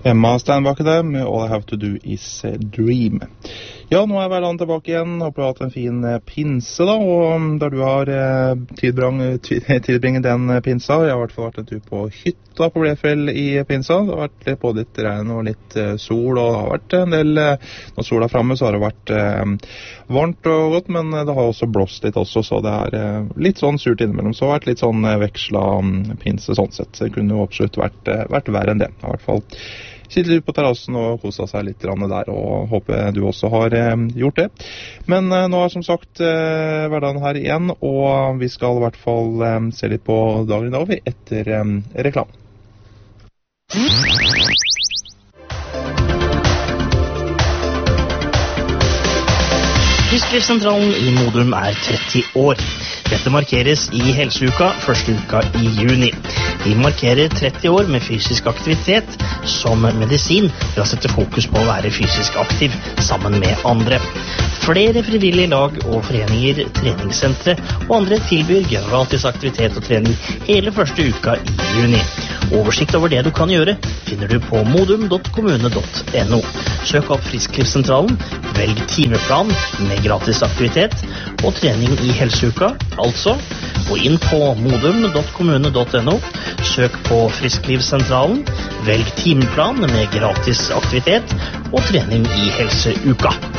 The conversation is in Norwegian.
Emma Steinbakke med All I Have To Do Is Dream. Ja, nå hverdagen tilbake igjen. Håper du har hatt en fin pinse da, og der du har tilbringet den pinsa. Jeg har i hvert fall vært en tur på hytta på Blefjell i pinsa. Det har vært både litt regn og litt sol, og det har vært en del, når sola er fremme så har det vært varmt og godt, men det har også blåst litt også, så det er litt sånn surt innimellom. Så det har vært litt sånn veksla pinse sånn sett. Det kunne jo absolutt vært verre enn det, i hvert fall. Sitte ut på terrassen og kosa seg litt der, og håper du også har gjort det. Men nå er som sagt hverdagen her igjen, og vi skal i hvert fall se litt på dagen i dag etter reklame. Frisklivssentralen i Modum er 30 år. Dette markeres i helseuka, første uka i juni. Vi markerer 30 år med fysisk aktivitet som medisin ved å sette fokus på å være fysisk aktiv sammen med andre. Flere frivillige lag og foreninger, treningssentre og andre tilbyr gratis aktivitet og trening hele første uka i juni. Oversikt over det du kan gjøre finner du på modum.kommune.no. Søk opp Frisklivssentralen, velg timeplan med gratis aktivitet og trening i helseuka. Altså, gå inn på modum.kommune.no, søk på Frisklivssentralen, velg timeplan med gratis aktivitet og trening i helseuka.